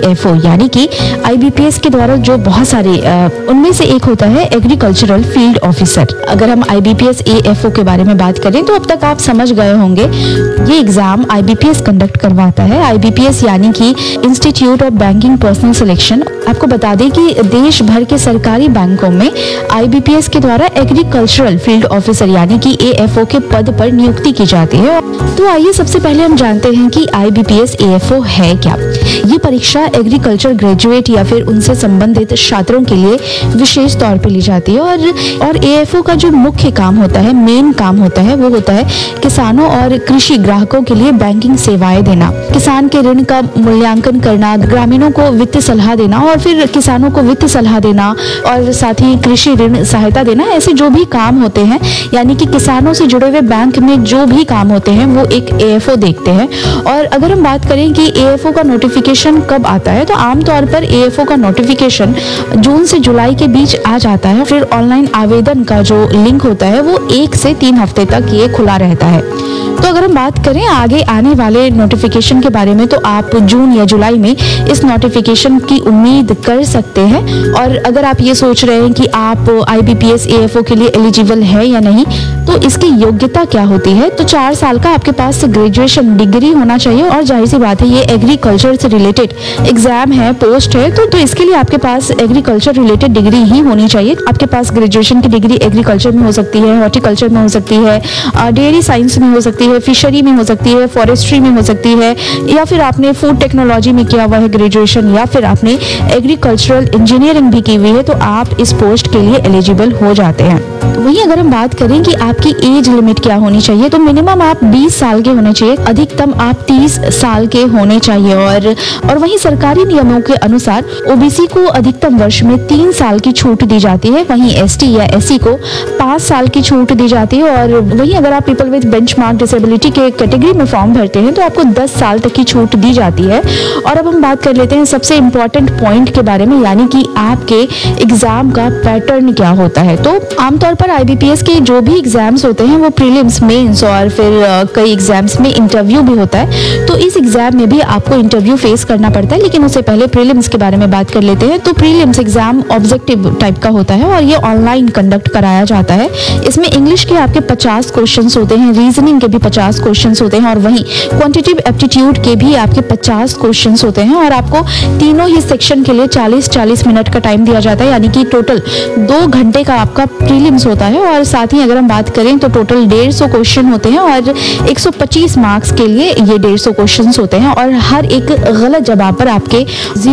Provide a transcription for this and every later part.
AFO यानी कि IBPS के द्वारा जो बहुत सारे उनमें से एक होता है एग्रीकल्चरल फील्ड ऑफिसर। अगर हम IBPS AFO के बारे में बात करें तो अब तक आप समझ गए होंगे ये एग्जाम IBPS कंडक्ट करवाता है। IBPS यानी कि institute of banking personal selection. आपको बता दें कि देश भर के सरकारी बैंकों में IBPS के द्वारा एग्रीकल्चरल फील्ड ऑफिसर यानी कि AFO के पद पर नियुक्ति की जाती है। तो आइए सबसे पहले हम जानते हैं कि IBPS AFO है क्या। ये परीक्षा एग्रीकल्चर ग्रेजुएट या फिर उनसे संबंधित छात्रों के लिए विशेष तौर पे ली जाती है और AFO का जो मुख्य काम होता है, मेन काम होता है, वो होता है किसानों और कृषि ग्राहकों के लिए बैंकिंग सेवाएं देना, किसान के ऋण का मूल्यांकन करना, ग्रामीणों को वित्तीय सलाह देना और फिर किसानों को वित्तीय सलाह देना और साथ ही कृषि ऋण सहायता देना। ऐसे जो भी काम होते हैं यानी कि किसानों से जुड़े हुए बैंक में जो भी काम होते हैं वो एक AFO देखते हैं। और अगर हम बात करें कि AFO का नोटिफिकेशन कब आता है तो आमतौर पर AFO का नोटिफिकेशन जून से जुलाई के बीच आ जाता है। फिर ऑनलाइन आवेदन का जो लिंक होता है वो 1 से 3 हफ्ते तक ये खुला रहता है। तो अगर हम बात करें आगे आने वाले नोटिफिकेशन के बारे में तो आप जून या जुलाई में इस नोटिफिकेशन की उम्मीद कर सकते हैं। और अगर आप ये सोच रहे हैं कि आप IBPS AFO के लिए एलिजिबल है या नहीं तो इसकी योग्यता क्या होती है, तो 4 साल का आपके पास ग्रेजुएशन डिग्री होना चाहिए। और जाहिर सी बात है ये एग्रीकल्चर से रिलेटेड एग्जाम है, पोस्ट है, तो इसके लिए आपके पास एग्रीकल्चर रिलेटेड डिग्री ही होनी चाहिए। आपके पास ग्रेजुएशन की डिग्री एग्रीकल्चर में हो सकती है, हॉर्टिकल्चर में हो सकती है, डेयरी साइंस में हो सकती है, फिशरी में हो सकती है, फॉरेस्ट्री में हो सकती है, या फिर आपने फूड टेक्नोलॉजी में किया हुआ है ग्रेजुएशन, या फिर आपने एग्रीकल्चरल इंजीनियरिंग भी की हुई है, तो आप इस पोस्ट के लिए एलिजिबल हो जाते हैं। वहीं अगर हम बात करें कि आपकी एज लिमिट क्या होनी चाहिए तो मिनिमम आप 20 साल के होने चाहिए, अधिकतम आप 30 साल के होने चाहिए। और वहीं सरकारी नियमों के अनुसार OBC को अधिकतम वर्ष में 3 साल की छूट दी जाती है, वहीं ST या SC को 5 साल की छूट दी जाती है। और वहीं अगर आप पीपल विद बेंचमार्क डिसेबिलिटी के कैटेगरी में फॉर्म भरते हैं तो आपको 10 साल तक की छूट दी जाती है। और अब हम बात कर लेते हैं सबसे इम्पोर्टेंट पॉइंट के बारे में, यानी कि आपके एग्जाम का पैटर्न क्या होता है। तो आमतौर पर IBPS के जो भी एग्जाम्स होते हैं वो प्रीलिम्स, मेंस और फिर कई एग्जाम्स में इंटरव्यू भी होता है। तो इस एग्जाम में भी आपको इंटरव्यू फेस करना पड़ता है, लेकिन उससे पहले प्रीलिम्स के बारे में बात कर लेते हैं। तो प्रीलिम्स एग्जाम ऑब्जेक्टिव टाइप का होता है और ये ऑनलाइन कंडक्ट कराया जाता है। इसमें इंग्लिश के आपके 50 क्वेश्चंस होते हैं, रीजनिंग के भी 50 क्वेश्चंस होते हैं और वहीं क्वांटिटेटिव एप्टीट्यूड के भी आपके 50 क्वेश्चंस होते हैं। और आपको तीनों ही सेक्शन के लिए 40-40 मिनट का टाइम दिया जाता है, यानी कि टोटल 2 घंटे का आपका प्रीलिम्स होता है। और साथ ही अगर हम बात करें तो टोटल 150 क्वेश्चन होते हैं और 125 मार्क्स के लिए ये 150 क्वेश्चंस होते हैं। और हर एक गलत जवाब पर आपके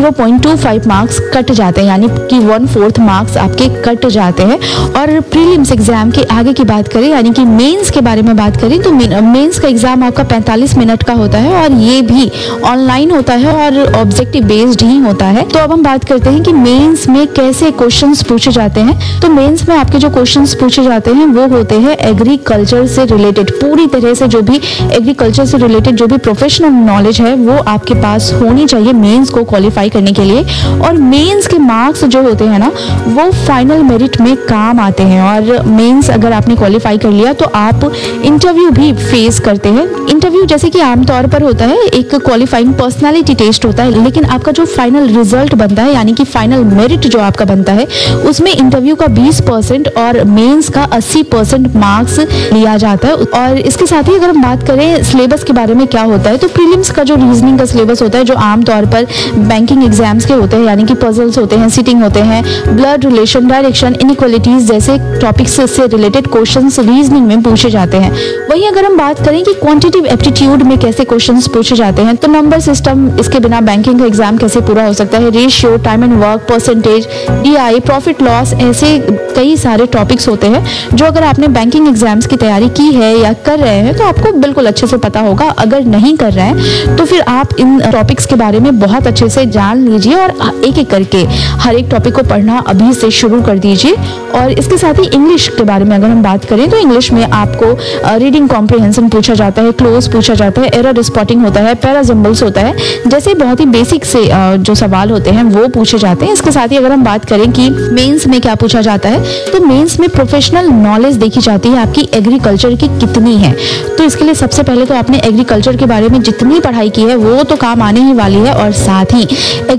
0.25 मार्क्स कट जाते हैं, यानी कि 1/4 मार्क्स आपके कट जाते हैं। और प्रीलिम्स एग्जाम के आगे की बात करें यानी कि मेंस के बारे में बात करें तो मेंस का एग्जाम आपका 45 मिनट का होता है और ये भी ऑनलाइन होता है और ऑब्जेक्टिव बेस्ड ही होता है। तो अब हम बात करते हैं कि मेंस में कैसे क्वेश्चंस पूछे जाते हैं। तो मेंस में आपके जो क्वेश्चंस पूछे जाते हैं वो होते हैं एग्रीकल्चर से रिलेटेड, पूरी तरह से जो भी एग्रीकल्चर से रिलेटेड जो भी प्रोफेशनल नॉलेज है वो आपके पास होनी चाहिए मेंस को क्वालिफाई करने के लिए। और मेंस के मार्क्स जो होते हैं ना वो फाइनल मेरिट में काम आते हैं। और मेंस अगर आपने क्वालिफाई कर लिया तो आप इंटरव्यू भी फेस करते हैं। इंटरव्यू जैसे कि आमतौर पर होता है एक क्वालिफाइंग पर्सनालिटी टेस्ट होता है, लेकिन आपका जो फाइनल रिजल्ट बनता है यानी कि फाइनल मेरिट जो आपका बनता है उसमें इंटरव्यू का 20% और मेंस का 80% मार्क्स लिया जाता है। और इसके साथ ही अगर हम बात करें सिलेबस के बारे में क्या होता है तो प्रीलिम्स का जो रीजनिंग का सिलेबस होता है जो आमतौर पर बैंकिंग एग्जाम्स के होते हैं, यानी कि पजल्स होते हैं, सिटिंग होते हैं, ब्लड रिलेशन, डायरेक्शन, इनइक्वालिटीज जैसे टॉपिक्स से रिलेटेड क्वेश्चंस रीजनिंग में पूछे जाते हैं। वहीं अगर हम बात करें कि क्वांटिटेटिव एप्टीट्यूड में कैसे क्वेश्चंस पूछे जाते हैं तो नंबर सिस्टम, इसके बिना बैंकिंग का एग्जाम कैसे पूरा हो सकता है, ratio, time and work, percentage, DI, profit loss, ऐसे कई सारे टॉपिक्स होते हैं जो अगर आपने बैंकिंग एग्जाम्स की तैयारी की है या कर रहे हैं तो आपको बिल्कुल अच्छे से पता होगा। अगर नहीं कर रहे हैं तो फिर आप इन टॉपिक्स के बारे में बहुत अच्छे से जान लीजिए और एक एक करके हर एक टॉपिक को पढ़ना अभी से शुरू कर दीजिए। और इसके साथ ही इंग्लिश के बारे में अगर हम बात करें तो इंग्लिश में आपको रीडिंग कॉम्प्रिहेंशन पूछा जाता है, क्लोज पूछा जाता है, एरर स्पॉटिंग होता है, पैराजम्बल्स होता है, जैसे बहुत ही बेसिक से जो सवाल होते हैं वो पूछे जाते हैं। इसके साथ ही अगर हम बात करें कि मेंस में क्या पूछा जाता है तो मेंस में प्रोफेशनल नॉलेज देखी जाती है आपकी एग्रीकल्चर की कितनी है। तो इसके लिए सबसे पहले तो आपने एग्रीकल्चर के बारे में जितनी पढ़ाई की है वो तो काम आने ही वाली है और साथ ही